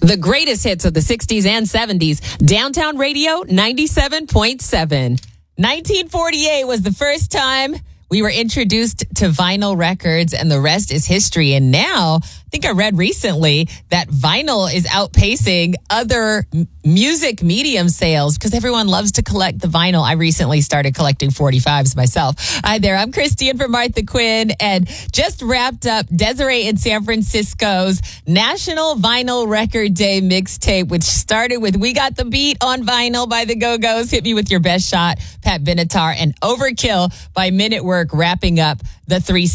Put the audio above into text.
The greatest hits of the 60s and 70s. Downtown Radio 97.7. 1948 was the first time we were introduced to vinyl records, and the rest is history. And now, I think I read recently that vinyl is outpacing other music medium sales because everyone loves to collect the vinyl. I recently started collecting 45s myself. Hi there, I'm Christine from Martha Quinn, and just wrapped up Desiree in San Francisco's National Vinyl Record Day mixtape, which started with We Got the Beat on Vinyl by the Go-Go's, Hit Me With Your Best Shot, Pat Benatar, and Overkill by Men at Work, wrapping up the three